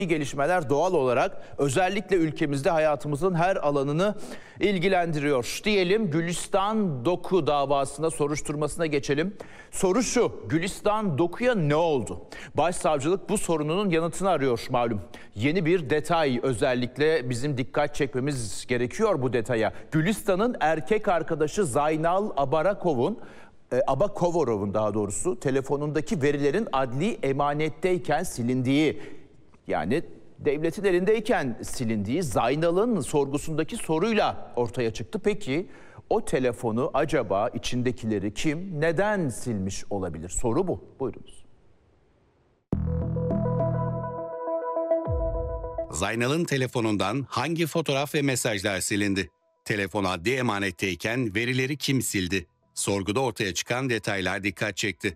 Gelişmeler doğal olarak özellikle ülkemizde hayatımızın her alanını ilgilendiriyor. Diyelim Gülistan Doku davasında soruşturmasına geçelim. Soru şu: Gülistan Doku'ya ne oldu? Başsavcılık bu sorunun yanıtını arıyor malum. Yeni bir detay, özellikle bizim dikkat çekmemiz gerekiyor bu detaya. Gülistan'ın erkek arkadaşı Zaynal Abakovorov'un daha doğrusu telefonundaki verilerin adli emanetteyken silindiği, yani devletin elindeyken silindiği Zaynal'ın sorgusundaki soruyla ortaya çıktı. Peki o telefonu acaba içindekileri kim, neden silmiş olabilir? Soru bu. Buyurunuz. Zaynal'ın telefonundan hangi fotoğraf ve mesajlar silindi? Telefon adli emanetteyken verileri kim sildi? Sorguda ortaya çıkan detaylar dikkat çekti.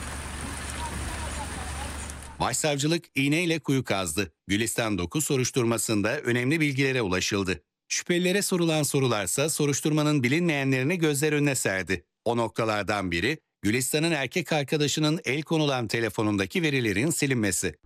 Başsavcılık iğneyle kuyu kazdı. Gülistan Doku soruşturmasında önemli bilgilere ulaşıldı. Şüphelilere sorulan sorularsa soruşturmanın bilinmeyenlerini gözler önüne serdi. O noktalardan biri Gülistan'ın erkek arkadaşının el konulan telefonundaki verilerin silinmesi.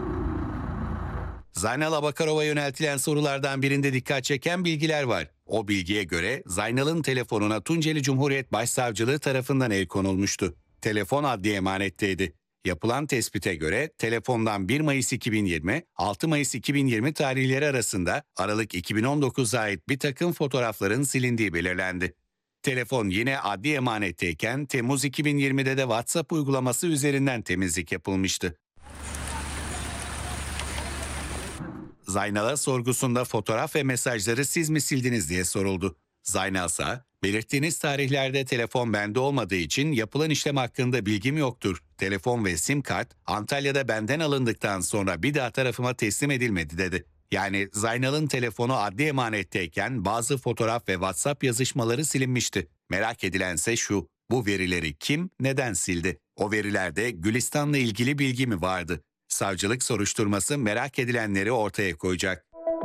Zaynal Abakarov'a yöneltilen sorulardan birinde dikkat çeken bilgiler var. O bilgiye göre Zaynal'ın telefonuna Tunceli Cumhuriyet Başsavcılığı tarafından el konulmuştu. Telefon adli emanetteydi. Yapılan tespite göre telefondan 1 Mayıs 2020, 6 Mayıs 2020 tarihleri arasında Aralık 2019'a ait bir takım fotoğrafların silindiği belirlendi. Telefon yine adli emanetteyken Temmuz 2020'de de WhatsApp uygulaması üzerinden temizlik yapılmıştı. Zaynal'a sorgusunda fotoğraf ve mesajları siz mi sildiniz diye soruldu. Zaynal ise belirttiğiniz tarihlerde telefon bende olmadığı için yapılan işlem hakkında bilgim yoktur. Telefon ve sim kart Antalya'da benden alındıktan sonra bir daha tarafıma teslim edilmedi dedi. Yani Zaynal'ın telefonu adli emanetteyken bazı fotoğraf ve WhatsApp yazışmaları silinmişti. Merak edilense şu: bu verileri kim, neden sildi? O verilerde Gülistan'la ilgili bilgi mi vardı? Savcılık soruşturması merak edilenleri ortaya koyacak.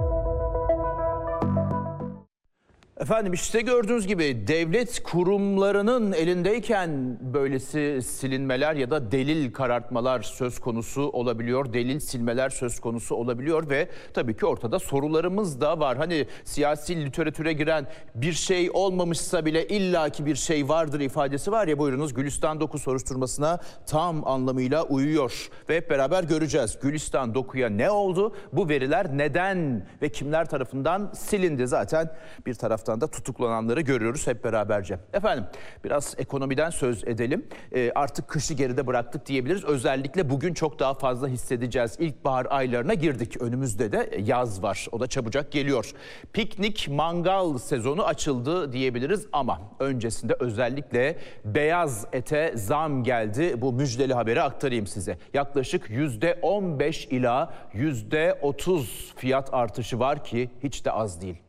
Efendim, işte gördüğünüz gibi devlet kurumlarının elindeyken böylesi silinmeler ya da delil karartmalar söz konusu olabiliyor. Delil silmeler söz konusu olabiliyor ve tabii ki ortada sorularımız da var. Hani siyasi literatüre giren bir şey olmamışsa bile illaki bir şey vardır ifadesi var ya, buyurunuz, Gülistan Doku soruşturmasına tam anlamıyla uyuyor. Ve hep beraber göreceğiz. Gülistan Doku'ya ne oldu? Bu veriler neden ve kimler tarafından silindi? Zaten bir taraftan da tutuklananları görüyoruz hep beraberce. Efendim, biraz ekonomiden söz edelim. Artık kışı geride bıraktık diyebiliriz. Özellikle bugün çok daha fazla hissedeceğiz. İlkbahar aylarına girdik. Önümüzde de yaz var. O da çabucak geliyor. Piknik, mangal sezonu açıldı diyebiliriz ama öncesinde özellikle beyaz ete zam geldi. Bu müjdeli haberi aktarayım size. Yaklaşık %15 ila %30 fiyat artışı var ki hiç de az değil.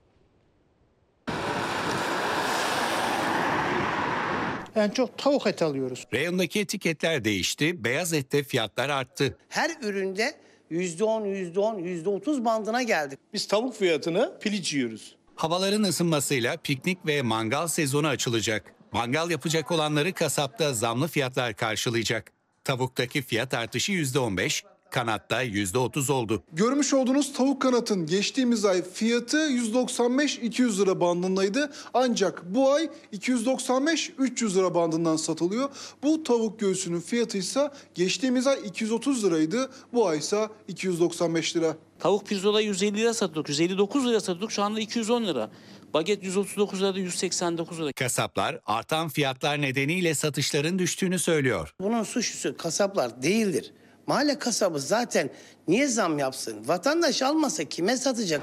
Yani çok tavuk eti alıyoruz. Reyondaki etiketler değişti, beyaz ette fiyatlar arttı. Her üründe %10, %10, %30 bandına geldik. Biz tavuk fiyatını piliç yiyoruz. Havaların ısınmasıyla piknik ve mangal sezonu açılacak. Mangal yapacak olanları kasapta zamlı fiyatlar karşılayacak. Tavuktaki fiyat artışı %15, kanatta %30 oldu. Görmüş olduğunuz tavuk kanatın geçtiğimiz ay fiyatı 195-200 lira bandındaydı. Ancak bu ay 295-300 lira bandından satılıyor. Bu tavuk göğsünün fiyatı ise geçtiğimiz ay 230 liraydı. Bu ay ise 295 lira. Tavuk pirzola 150 lira satıyorduk, 159 lira satıyorduk, şu anda 210 lira. Baget 139 lirada 189 lira. Kasaplar artan fiyatlar nedeniyle satışların düştüğünü söylüyor. Bunun suçlusu kasaplar değildir. Mahalle kasabı zaten niye zam yapsın? Vatandaş almasa kime satacak?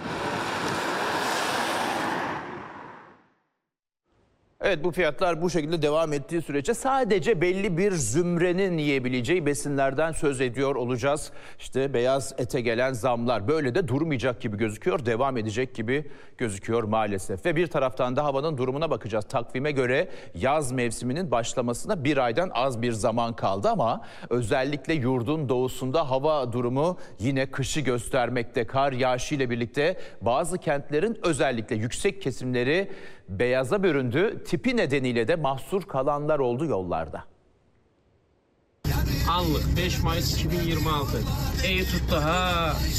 Evet, bu fiyatlar bu şekilde devam ettiği sürece sadece belli bir zümrenin yiyebileceği besinlerden söz ediyor olacağız. İşte beyaz ete gelen zamlar böyle de durmayacak gibi gözüküyor, devam edecek gibi gözüküyor maalesef. Ve bir taraftan da havanın durumuna bakacağız. Takvime göre yaz mevsiminin başlamasına bir aydan az bir zaman kaldı ama özellikle yurdun doğusunda hava durumu yine kışı göstermekte. Kar yağışıyla birlikte bazı kentlerin özellikle yüksek kesimleri beyaza büründü. Tipi nedeniyle de mahsur kalanlar oldu yollarda. Anlık 5 Mayıs 2026. İyi tuttu ha.